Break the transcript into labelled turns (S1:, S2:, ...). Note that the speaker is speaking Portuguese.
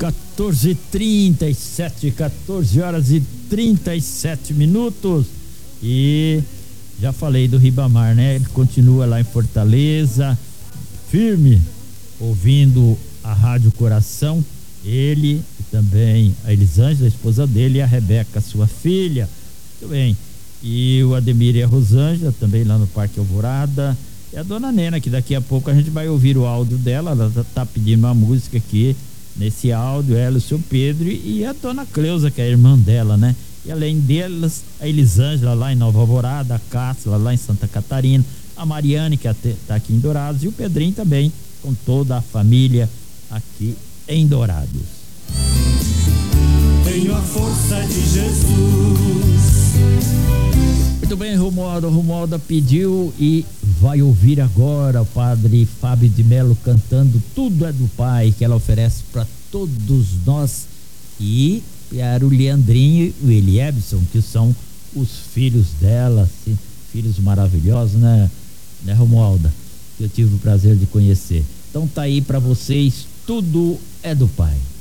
S1: 14 horas e 37 minutos. E já falei do Ribamar, né? Ele continua lá em Fortaleza, firme, ouvindo a Rádio Coração. Ele e também a Elisângela, a esposa dele, e a Rebeca, sua filha. Muito bem. E o Ademir e a Rosângela, também lá no Parque Alvorada. E a dona Nena, que daqui a pouco a gente vai ouvir o áudio dela. Ela tá pedindo uma música aqui nesse áudio, ela e o seu Pedro, e a dona Cleusa, que é a irmã dela, né? E além delas, a Elisângela lá em Nova Alvorada, a Cássia lá em Santa Catarina, a Mariane, que tá aqui em Dourados, e o Pedrinho também, com toda a família aqui em Dourados.
S2: Tenho a força de Jesus.
S1: Muito bem, Romualda pediu e vai ouvir agora o padre Fábio de Melo cantando Tudo é do Pai, que ela oferece para todos nós, e para o Leandrinho e o Eliebson, que são os filhos dela, assim, filhos maravilhosos, né, Romualda, que eu tive o prazer de conhecer. Então tá aí para vocês, Tudo é do Pai.